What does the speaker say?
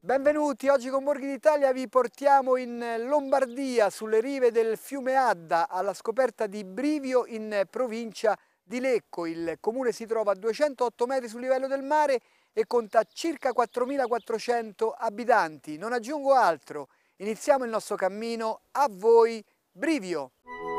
Benvenuti, oggi con Borghi d'Italia vi portiamo in Lombardia, sulle rive del fiume Adda, alla scoperta di Brivio in provincia di Lecco. Il comune si trova a 208 metri sul livello del mare e conta circa 4.400 abitanti. Non aggiungo altro, iniziamo il nostro cammino. A voi Brivio!